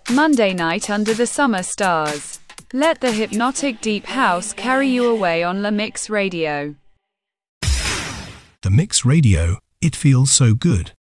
Monday night under the summer stars. Let the hypnotic deep house carry you away on La Mix Radio. The Mix Radio, it feels so good.